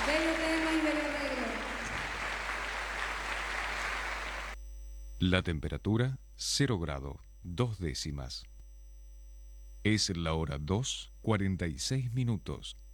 Bello tema y bello arreglo. La temperatura 0 grado, 2 décimas. Es la hora 2:46 minutos.